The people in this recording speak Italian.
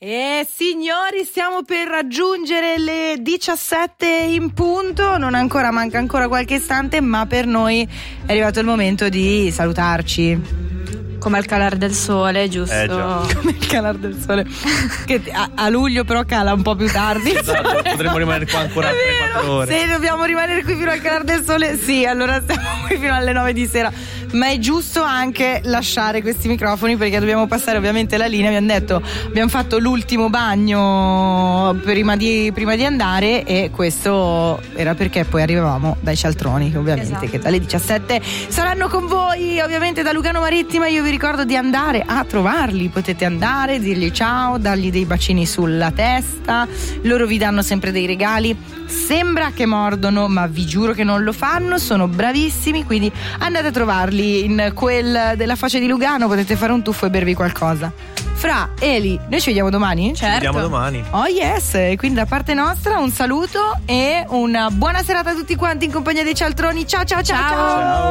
E signori, stiamo per raggiungere le 17 in punto, manca ancora qualche istante, ma per noi è arrivato il momento di salutarci. Come al calar del sole, giusto? Come il calar del sole, che a luglio però cala un po' più tardi. Esatto, potremmo rimanere qua ancora 3-4 ore. Se dobbiamo rimanere qui fino al calar del sole, sì, allora stiamo qui fino alle 9 di sera. Ma è giusto anche lasciare questi microfoni, perché dobbiamo passare ovviamente la linea. Abbiamo fatto l'ultimo bagno prima di andare, e questo era perché poi arrivavamo dai cialtroni, ovviamente, esatto, che dalle 17 saranno con voi, ovviamente da Lugano Marittima. Io vi ricordo di andare a trovarli, potete andare, dirgli ciao, dargli dei bacini sulla testa, loro vi danno sempre dei regali. Sembra che mordono, ma vi giuro che non lo fanno, sono bravissimi, quindi andate a trovarli in quel della Foce di Lugano, potete fare un tuffo e bervi qualcosa. Fra, Eli, noi ci vediamo domani? Certo. Ci vediamo domani. Oh yes, e quindi da parte nostra un saluto e una buona serata a tutti quanti in compagnia dei cialtroni. Ciao ciao ciao. Ciao.